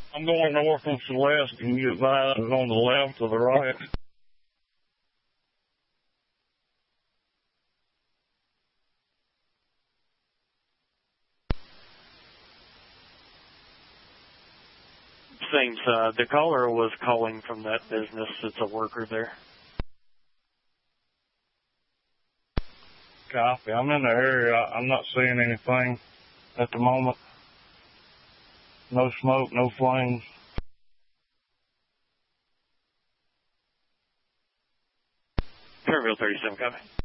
I'm going north from Celeste. Can you advise on the left or the right? Same side. The caller was calling from that business. It's a worker there. Copy. I'm in the area. I'm not seeing anything at the moment. No smoke, no flames. Fairville 37, copy.